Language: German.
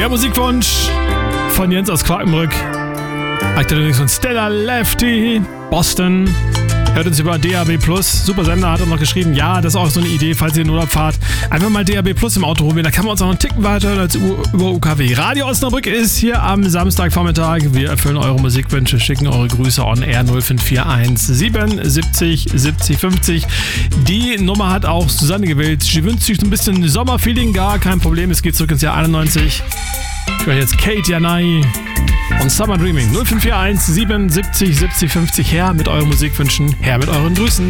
Der Musikwunsch von Jens aus Quakenbrück. Aktuell übrigens von Stella Lefty, Boston. Hört uns über DAB+. Super Sender, hat er noch geschrieben. Ja, das ist auch so eine Idee, falls ihr in Urlaub fahrt. Einfach mal DAB+ im Auto probieren. Da kann man uns auch noch einen Ticken weiter hören als über UKW. Radio Osnabrück ist hier am Samstagvormittag. Wir erfüllen eure Musikwünsche, schicken eure Grüße on air 0541 77 70 50. Die Nummer hat auch Susanne gewählt. Sie wünscht sich so ein bisschen Sommerfeeling. Gar kein Problem. Es geht zurück ins Jahr 91. Ich höre jetzt Kate Janai und Summer Dreaming 0541 77 70 50. Her mit euren Musikwünschen, her mit euren Grüßen.